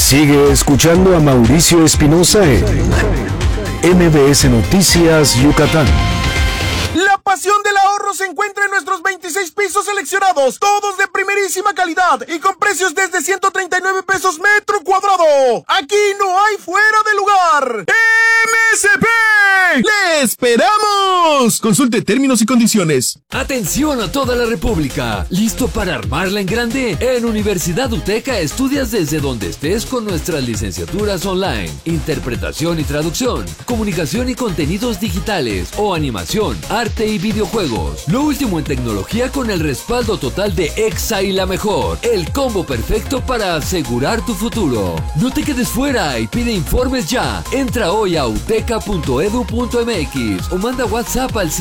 Sigue escuchando a Mauricio Espinosa en MBS Noticias Yucatán. La pasión del ahorro se encuentra en nuestros 26 pisos seleccionados, todos de primerísima calidad y con precios desde 139 pesos metro cuadrado. Aquí no hay fuera de lugar. MSP, ¡le esperamos! Consulte términos y condiciones. Atención a toda la República. ¿Listo para armarla en grande? En Universidad UTECA estudias desde donde estés con nuestras licenciaturas online, interpretación y traducción, comunicación y contenidos digitales o animación, arte y videojuegos. Lo último en tecnología con el respaldo total de EXA y La Mejor. El combo perfecto para asegurar tu futuro. No te quedes fuera y pide informes ya. Entra hoy a uteca.edu.mx o manda WhatsApp al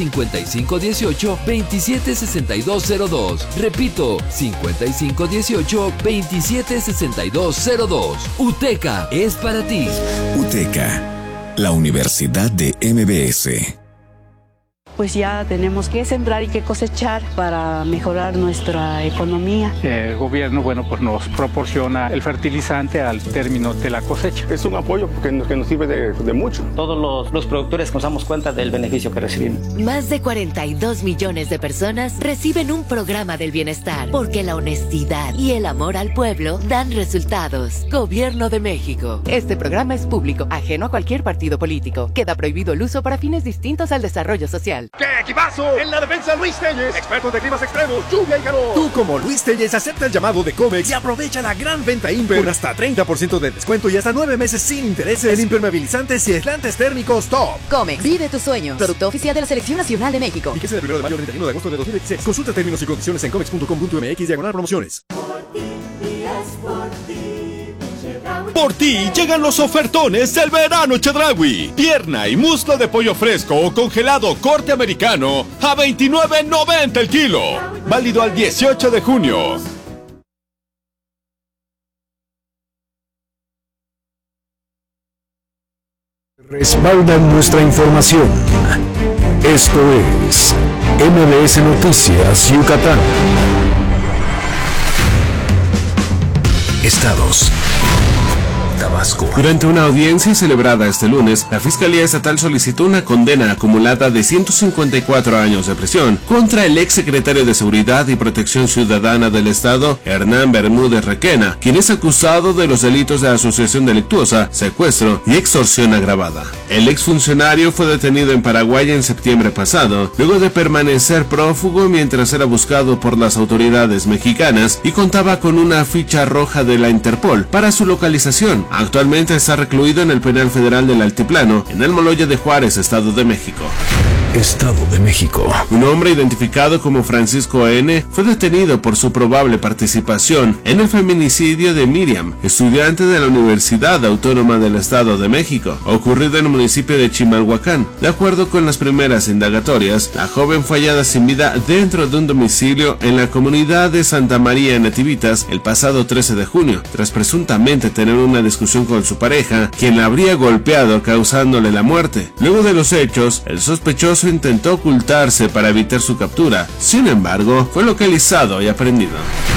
5518-276202. Repito, 5518-276202. UTECA es para ti. UTECA, la Universidad de MBS. Pues ya tenemos que sembrar y que cosechar para mejorar nuestra economía. El gobierno, pues nos proporciona el fertilizante al término de la cosecha. Es un apoyo que nos sirve de mucho. Todos los productores nos damos cuenta del beneficio que recibimos. Más de 42 millones de personas reciben un programa del bienestar, porque la honestidad y el amor al pueblo dan resultados. Gobierno de México. Este programa es público, ajeno a cualquier partido político. Queda prohibido el uso para fines distintos al desarrollo social. ¡Qué equipazo! En la defensa, Luis Telles, experto de climas extremos, lluvia y calor. Tú, como Luis Telles, acepta el llamado de Comex y aprovecha la gran venta Imper con hasta 30% de descuento y hasta 9 meses sin intereses en impermeabilizantes y aislantes térmicos top. Comex, vive tus sueños. Producto oficial de la Selección Nacional de México. Fíjese del 1 de mayo al 31 de agosto de 2016. Consulta términos y condiciones en comex.com.mx/promociones. Por ti llegan los ofertones del verano Chedraui. Pierna y muslo de pollo fresco o congelado corte americano a $29.90 el kilo. Válido al 18 de junio. Respaldan nuestra información. Esto es MBS Noticias Yucatán. Estados. Tabasco. Durante una audiencia celebrada este lunes, la Fiscalía Estatal solicitó una condena acumulada de 154 años de prisión contra el exsecretario de Seguridad y Protección Ciudadana del Estado, Hernán Bermúdez Requena, quien es acusado de los delitos de asociación delictuosa, secuestro y extorsión agravada. El exfuncionario fue detenido en Paraguay en septiembre pasado, luego de permanecer prófugo mientras era buscado por las autoridades mexicanas y contaba con una ficha roja de la Interpol para su localización. Actualmente está recluido en el Penal Federal del Altiplano, en el Moloya de Juárez, Estado de México. Estado de México. Un hombre identificado como Francisco N. fue detenido por su probable participación en el feminicidio de Miriam, estudiante de la Universidad Autónoma del Estado de México, ocurrido en el municipio de Chimalhuacán. De acuerdo con las primeras indagatorias, la joven fue hallada sin vida dentro de un domicilio en la comunidad de Santa María Nativitas el pasado 13 de junio, tras presuntamente tener una discusión con su pareja, quien la habría golpeado causándole la muerte. Luego de los hechos, el sospechoso intentó ocultarse para evitar su captura. Sin embargo, fue localizado y aprehendido.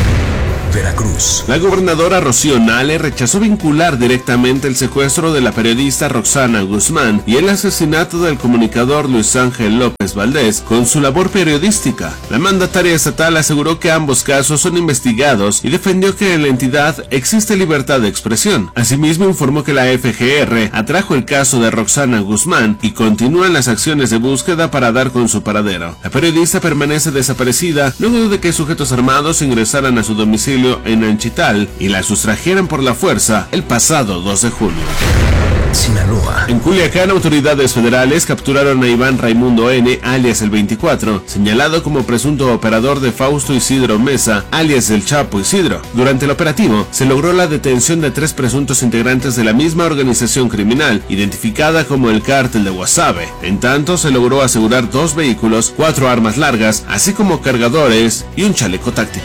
Veracruz. La gobernadora Rocío Nale rechazó vincular directamente el secuestro de la periodista Roxana Guzmán y el asesinato del comunicador Luis Ángel López Valdés con su labor periodística. La mandataria estatal aseguró que ambos casos son investigados y defendió que en la entidad existe libertad de expresión. Asimismo, informó que la FGR atrajo el caso de Roxana Guzmán y continúan las acciones de búsqueda para dar con su paradero. La periodista permanece desaparecida luego de que sujetos armados ingresaran a su domicilio en Anchital y la sustrajeran por la fuerza el pasado 2 de junio. Sinaloa. En Culiacán, autoridades federales capturaron a Iván Raimundo N., alias el 24, señalado como presunto operador de Fausto Isidro Mesa, alias el Chapo Isidro. Durante el operativo, se logró la detención de 3 presuntos integrantes de la misma organización criminal, identificada como el Cártel de Guasave. En tanto, se logró asegurar 2 vehículos, 4 armas largas, así como cargadores y un chaleco táctico.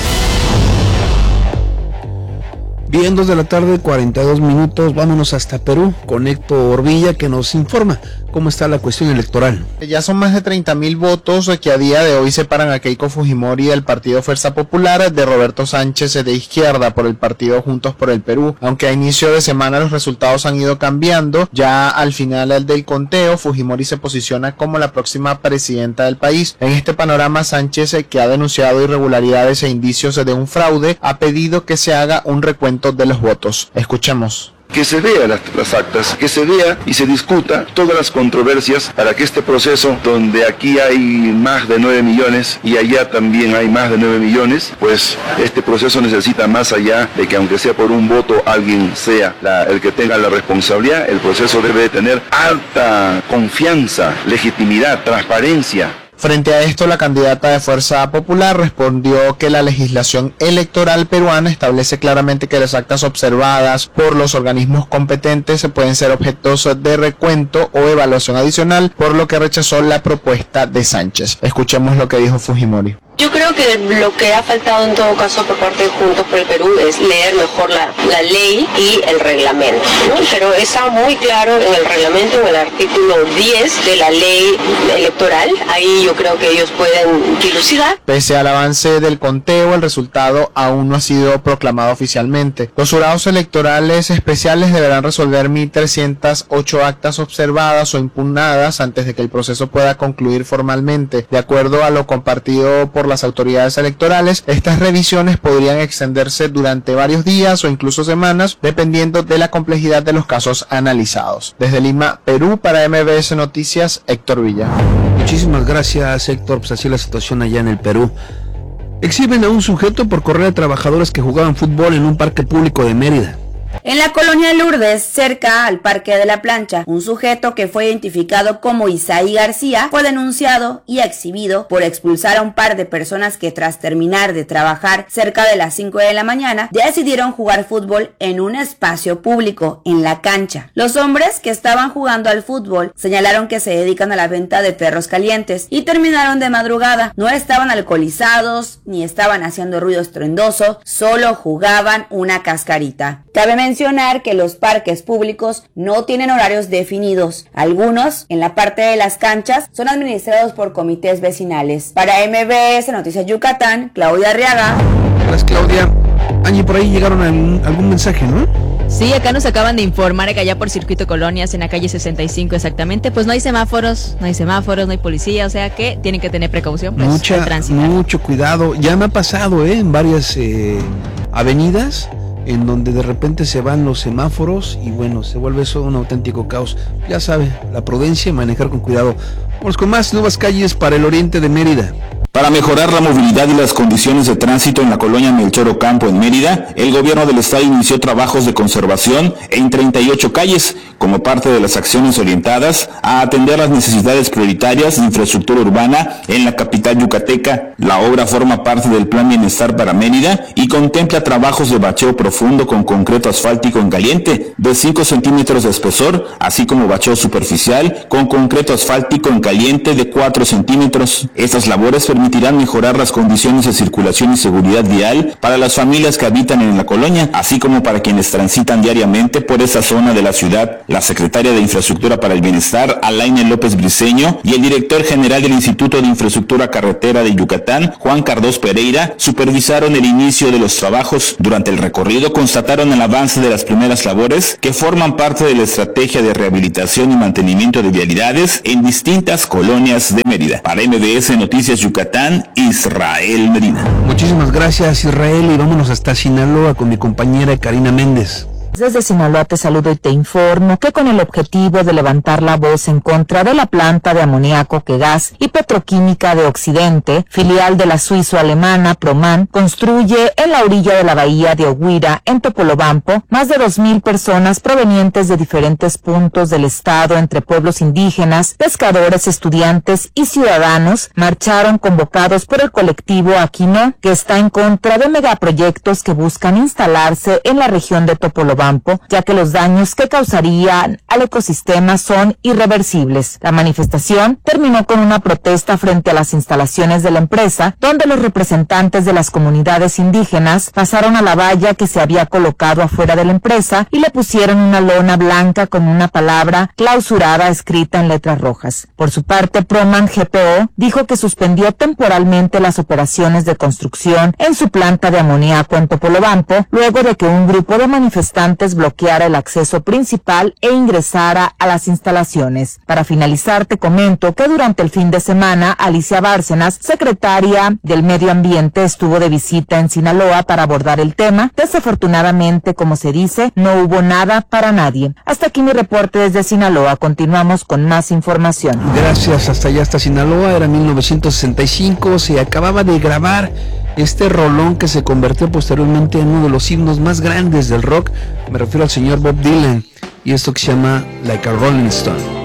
Bien, 2 de la tarde, 42 minutos, vámonos hasta Perú con Héctor Villa, que nos informa cómo está la cuestión electoral. Ya son más de 30,000 votos que a día de hoy separan a Keiko Fujimori del partido Fuerza Popular de Roberto Sánchez de Izquierda por el partido Juntos por el Perú. Aunque a inicio de semana los resultados han ido cambiando, ya al final del conteo Fujimori se posiciona como la próxima presidenta del país. En este panorama, Sánchez, que ha denunciado irregularidades e indicios de un fraude, ha pedido que se haga un recuento de los votos. Escuchemos. Que se vea las actas, que se vea y se discuta todas las controversias para que este proceso, donde aquí hay más de 9 millones y allá también hay más de 9 millones, pues este proceso necesita más allá de que aunque sea por un voto alguien sea el que tenga la responsabilidad. El proceso debe de tener alta confianza, legitimidad, transparencia. Frente a esto, la candidata de Fuerza Popular respondió que la legislación electoral peruana establece claramente que las actas observadas por los organismos competentes pueden ser objetos de recuento o evaluación adicional, por lo que rechazó la propuesta de Sánchez. Escuchemos lo que dijo Fujimori. Yo creo que lo que ha faltado en todo caso por parte de Juntos por el Perú es leer mejor la ley y el reglamento, ¿no? Pero está muy claro en el reglamento, en el artículo 10 de la ley electoral. Ahí yo creo que ellos pueden dilucidar. Pese al avance del conteo, el resultado aún no ha sido proclamado oficialmente. Los jurados electorales especiales deberán resolver 1.308 actas observadas o impugnadas antes de que el proceso pueda concluir formalmente. De acuerdo a lo compartido por las autoridades electorales, estas revisiones podrían extenderse durante varios días o incluso semanas, dependiendo de la complejidad de los casos analizados. Desde Lima, Perú, para MBS Noticias, Héctor Villa. Muchísimas gracias, Héctor. Pues así la situación allá en el Perú. Exhiben a un sujeto por correr a trabajadores que jugaban fútbol en un parque público de Mérida. En la colonia Lourdes, cerca al Parque de la Plancha, un sujeto que fue identificado como Isaí García fue denunciado y exhibido por expulsar a un par de personas que tras terminar de trabajar cerca de las 5 de la mañana decidieron jugar fútbol en un espacio público, en la cancha. Los hombres que estaban jugando al fútbol señalaron que se dedican a la venta de perros calientes y terminaron de madrugada. No estaban alcoholizados ni estaban haciendo ruido estruendoso, solo jugaban una cascarita. Cabe mencionar que los parques públicos no tienen horarios definidos. Algunos, en la parte de las canchas, son administrados por comités vecinales. Para MBS Noticias Yucatán, Claudia Arriaga. Gracias, Claudia. Angie, por ahí llegaron algún mensaje, ¿no? Sí, acá nos acaban de informar que allá por Circuito Colonias, en la calle 65 exactamente, pues no hay semáforos, no hay policía, o sea que tienen que tener precaución, pues, al transitar. Mucho cuidado. Ya me ha pasado, en varias avenidas, en donde de repente se van los semáforos y bueno, se vuelve eso un auténtico caos. Ya sabe, la prudencia y manejar con cuidado. Vamos con más nuevas calles para el oriente de Mérida. Para mejorar la movilidad y las condiciones de tránsito en la colonia Melchor Ocampo en Mérida, el gobierno del estado inició trabajos de conservación en 38 calles, como parte de las acciones orientadas a atender las necesidades prioritarias de infraestructura urbana en la capital yucateca. La obra forma parte del Plan Bienestar para Mérida y contempla trabajos de bacheo profundo con concreto asfáltico en caliente de 5 centímetros de espesor, así como bacheo superficial con concreto asfáltico en caliente de 4 centímetros. Estas labores permitirán mejorar las condiciones de circulación y seguridad vial para las familias que habitan en la colonia, así como para quienes transitan diariamente por esa zona de la ciudad. La secretaria de Infraestructura para el Bienestar, Alaine López Briceño, y el director general del Instituto de Infraestructura Carretera de Yucatán, Juan Cardós Pereira, supervisaron el inicio de los trabajos. Durante el recorrido constataron el avance de las primeras labores que forman parte de la estrategia de rehabilitación y mantenimiento de vialidades en distintas colonias de Mérida. Para MBS Noticias Yucatán, Israel Medina. Muchísimas gracias, Israel, y vámonos hasta Sinaloa con mi compañera Karina Méndez. Desde Sinaloa te saludo y te informo que con el objetivo de levantar la voz en contra de la planta de amoníaco Quegas y Petroquímica de Occidente, filial de la suizo-alemana Proman, construye en la orilla de la bahía de Oguira, en Topolobampo, más de 2,000 personas provenientes de diferentes puntos del estado, entre pueblos indígenas, pescadores, estudiantes y ciudadanos, marcharon convocados por el colectivo Aquino, que está en contra de megaproyectos que buscan instalarse en la región de Topolobampo Topolobampo, ya que los daños que causarían al ecosistema son irreversibles. La manifestación terminó con una protesta frente a las instalaciones de la empresa, donde los representantes de las comunidades indígenas pasaron a la valla que se había colocado afuera de la empresa y le pusieron una lona blanca con una palabra clausurada escrita en letras rojas. Por su parte, Proman GPO dijo que suspendió temporalmente las operaciones de construcción en su planta de amoníaco en Topolobampo, luego de que un grupo de manifestantes bloqueara el acceso principal e ingresara a las instalaciones. Para finalizar, te comento que durante el fin de semana, Alicia Bárcenas, secretaria del Medio Ambiente, estuvo de visita en Sinaloa para abordar el tema. Desafortunadamente, como se dice, no hubo nada para nadie. Hasta aquí mi reporte desde Sinaloa. Continuamos con más información. Gracias, hasta allá, hasta Sinaloa. Era 1965, se acababa de grabar este rolón que se convirtió posteriormente en uno de los himnos más grandes del rock. Me refiero al señor Bob Dylan y esto que se llama Like a Rolling Stone.